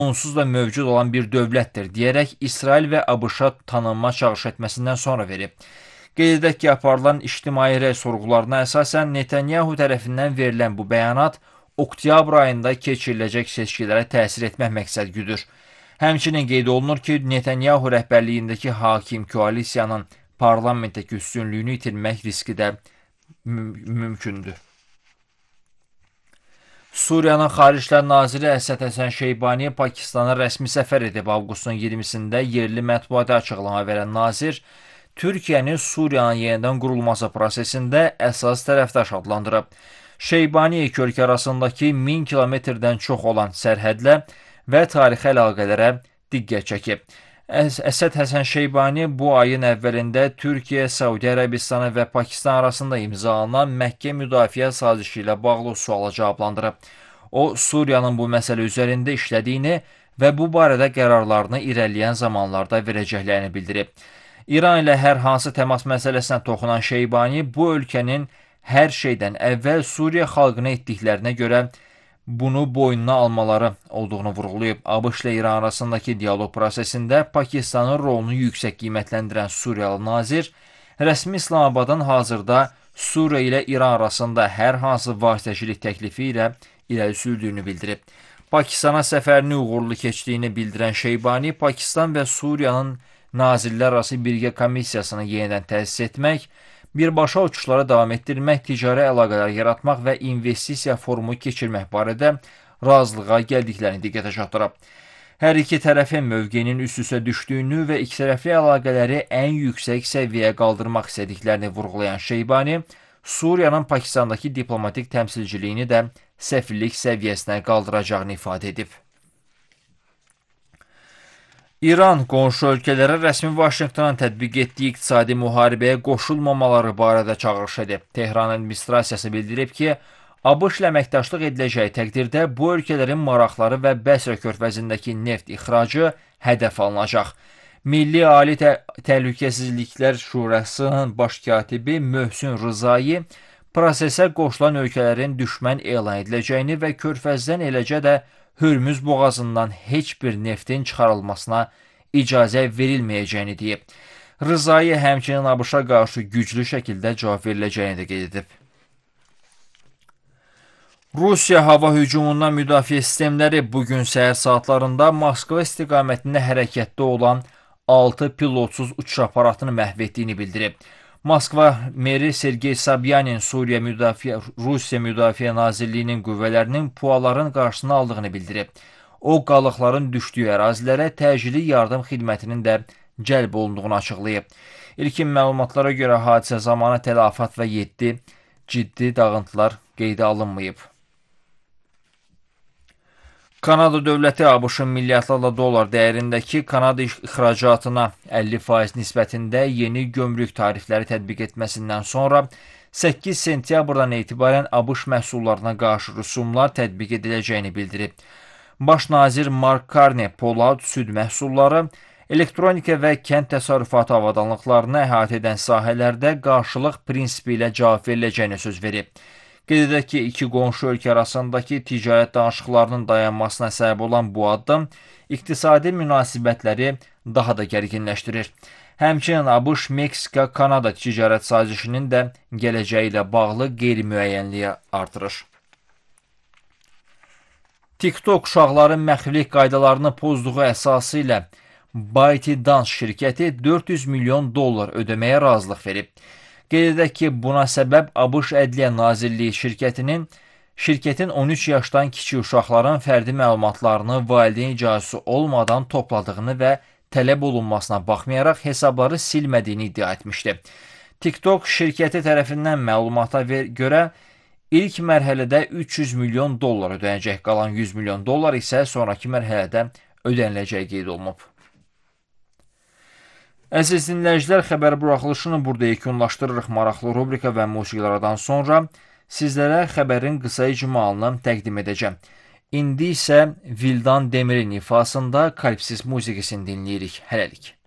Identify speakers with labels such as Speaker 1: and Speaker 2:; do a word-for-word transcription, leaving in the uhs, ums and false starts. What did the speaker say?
Speaker 1: onsuz da mövcud olan bir dövlətdir deyərək İsrail və ABŞ-a tanınma çağırış etməsindən sonra verib. Qeyd edək ki, aparılan ictimai rəy sorğularına əsasən Netanyahu tərəfindən verilən bu bəyanat oktyabr ayında keçiriləcək seçkilərə təsir etmək məqsəd güdür. Həmçinin qeyd olunur ki, Netanyahu rəhbərliyindəki hakim koalisiyanın parlamentdəki üstünlüyünü itirmək riski də müm mümkündür. Suriyanın Xarici İşlər Naziri Əsəd Həsən Şeybani Pakistana rəsmi səfər edib. Avqustun iyirmisində yerli mətbuata açıqlama verən nazir Türkiyəni Suriyanın yenidən qurulması prosesində əsas tərəfdaş adlandırıb. Şeybani iki ölkə arasındakı min kilometrdən çox olan sərhədlə və tarixi əlaqələrə diqqət çəkib. Əsəd Həsən Şeybani bu ayın əvvəlində Türkiyə, Səudi Ərəbistanı və Pakistan arasında imzalanan Məkkə müdafiə sazişi ilə bağlı suala cavablandırıb. O, Suriyanın bu məsələ üzərində işlədiyini və bu barədə qərarlarını irəliləyən zamanlarda verəcəklərini bildirib. İran ilə hər hansı təmas məsələsinə toxunan Şeybani bu ölkənin hər şeydən əvvəl Suriya xalqına etdiklərinə görə bunu boynuna almaları olduğunu vurğulayıb. ABŞ ilə İran arasındakı dialoq prosesində Pakistanın rolunu yüksək qiymətləndirən Suriyalı nazir, rəsmi İslamabadın hazırda Suriya ilə İran arasında hər hansı vasitəçilik təklifi ilə irəli sürdüyünü bildirib. Pakistana səfərini uğurlu keçdiyini bildirən Şeybani, Pakistan və Suriyanın Nazirlər arası birgə komissiyasını yenidən təsis etmək, birbaşa uçuşlara davam etdirmək, ticari əlaqələr yaratmaq və investisiya forumu keçirmək barədə razılığa gəldiklərini diqqətə çatdırıb. Hər iki tərəfin mövqeyinin üst-üstə düşdüyünü və ikitərəfli əlaqələri ən yüksək səviyyəyə qaldırmaq istədiklərini vurğulayan Şeybani, Suriyanın Pakistandakı diplomatik təmsilciliyini də səfirlik səviyyəsinə qaldıracağını ifadə edib. İran qonşu ölkələrə rəsmi Vaşinqtonun tətbiq etdiyi iqtisadi müharibəyə qoşulmamaları barədə çağırış edib. Tehran administrasiyası bildirib ki, ABŞ ilə əməkdaşlıq ediləcəyi təqdirdə bu ölkələrin maraqları və Bəsrə körfəzindəki neft ixracı hədəf alınacaq. Milli Ali Tə Təhlükəsizliklər Şurasının baş katibi Möhsün Rızai prosesə qoşulan ölkələrin düşmən elan ediləcəyini və körfəzdən eləcə də Hürmüz boğazından heç bir neftin çıxarılmasına icazə verilməyəcəyini deyib. Rızai həmçinin ABŞ-a qarşı güclü şəkildə cavab veriləcəyini də qeyd edib. Rusiya hava hücumundan müdafiə sistemləri bugün səhər saatlarında Moskva istiqamətində hərəkətdə olan altı pilotsuz uçuş aparatını məhv etdiyini bildirib. Moskva meri Sergey Sobyanin Suriya müdafiə, Rusiya Müdafiə Nazirliyinin qüvvələrinin puaların qarşısını aldığını bildirib. O, qalıqların düşdüyü ərazilərə təcili yardım xidmətinin də cəlb olunduğunu açıqlayıb. İlkin məlumatlara görə hadisə zamanı tələfat və yeddi ciddi dağıntılar qeydə alınmayıb. Kanada dövləti ABŞ-ın milyardlarla dollar dəyərindəki Kanada ixracatına əlli faiz nisbətində yeni gömrük tarifləri tətbiq etməsindən sonra səkkiz sentyabrdan etibarən ABŞ məhsullarına qarşı rüsumlar tətbiq ediləcəyini bildirib. Baş nazir Mark Carney polad, süd məhsulları, elektronika və kənd təsərrüfatı avadanlıqlarını əhatə edən sahələrdə qarşılıq prinsipi ilə cavab veriləcəyini söz verib. Qeyd edək ki, iki qonşu ölkə arasındakı ticarət danışıqlarının dayanmasına səbəb olan bu addım iqtisadi münasibətləri daha da gərginləşdirir. Həmçinin ABŞ-Meksika-Kanada ticarət sazişinin də gələcəyi ilə bağlı qeyri-müəyyənliyi artırır. TikTok uşaqların məxfilik qaydalarını pozduğu əsası ilə ByteDance şirkəti dörd yüz milyon dollar ödəməyə razılıq verib. Qeyd edək ki, buna səbəb ABŞ Ədliyyə Nazirliyi şirkətinin şirkətin on üç yaşdan kiçik uşaqların fərdi məlumatlarını valideyn icazəsi olmadan topladığını və tələb olunmasına baxmayaraq hesabları silmədiyini iddia etmişdi. TikTok şirkəti tərəfindən məlumata görə ilk mərhələdə üç yüz milyon dollar ödənəcək, qalan yüz milyon dollar isə sonraki mərhələdə ödəniləcəyi qeyd olunub. Əziz dinləyicilər, xəbər buraxılışını burada yekunlaşdırırıq. Maraqlı rubrika və musiqilərdən sonra sizlərə xəbərin qısa icmalını təqdim edəcəm. İndi isə Vildan Demirin ifasında Kalpsiz musiqisini dinləyirik. Hələlik.